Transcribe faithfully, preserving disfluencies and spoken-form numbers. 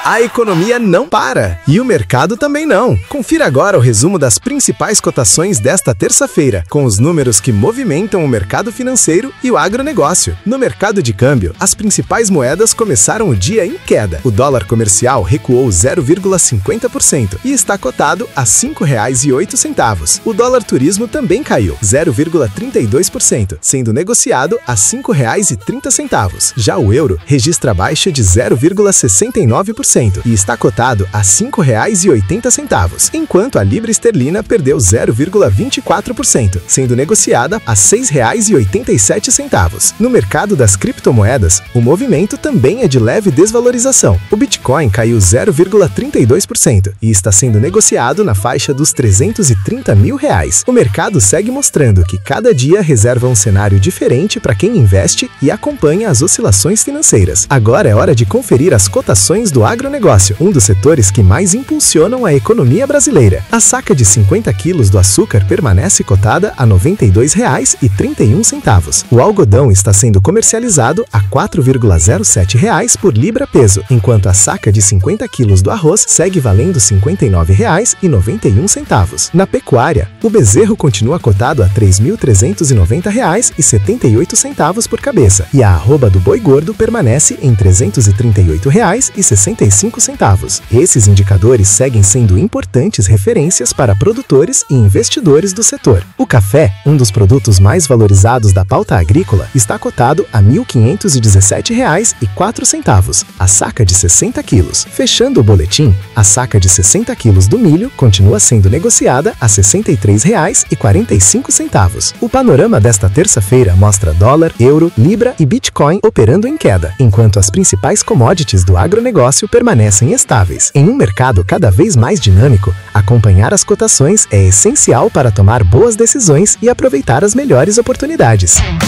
A economia não para e o mercado também não. Confira agora o resumo das principais cotações desta terça-feira, com os números que movimentam o mercado financeiro e o agronegócio. No mercado de câmbio, as principais moedas começaram o dia em queda. O dólar comercial recuou zero vírgula cinquenta por cento e está cotado a cinco reais e oito centavos. O dólar turismo também caiu zero vírgula trinta e dois por cento, sendo negociado a cinco reais e trinta centavos. Já o euro registra baixa de zero vírgula sessenta e nove por cento e está cotado a cinco reais e oitenta centavos, enquanto a libra esterlina perdeu zero vírgula vinte e quatro por cento, sendo negociada a seis reais e oitenta e sete centavos. No mercado das criptomoedas, o movimento também é de leve desvalorização. O Bitcoin caiu zero vírgula trinta e dois por cento e está sendo negociado na faixa dos trezentos e trinta mil reais. O mercado segue mostrando que cada dia reserva um cenário diferente para quem investe e acompanha as oscilações financeiras. Agora é hora de conferir as cotações do agronegócio, um dos setores que mais impulsionam a economia brasileira. A saca de cinquenta quilos do açúcar permanece cotada a noventa e dois reais e trinta e um centavos. O algodão está sendo comercializado a quatro vírgula zero sete reais por libra peso, enquanto a saca de cinquenta quilos do arroz segue valendo cinquenta e nove reais e noventa e um centavos. Na pecuária, o bezerro continua cotado a três mil trezentos e noventa reais e setenta e oito centavos por cabeça, e a arroba do boi gordo permanece em trezentos e trinta e oito reais e sessenta e cinco centavos. Esses indicadores seguem sendo importantes referências para produtores e investidores do setor. O café, um dos produtos mais valorizados da pauta agrícola, está cotado a mil quinhentos e dezessete reais e quatro centavos, a saca de sessenta quilos. Fechando o boletim, a saca de sessenta quilos do milho continua sendo negociada a sessenta e três reais e quarenta e cinco centavos. O panorama desta terça-feira mostra dólar, euro, libra e Bitcoin operando em queda, enquanto as principais commodities do agronegócio permanecem estáveis. Em um mercado cada vez mais dinâmico, acompanhar as cotações é essencial para tomar boas decisões e aproveitar as melhores oportunidades.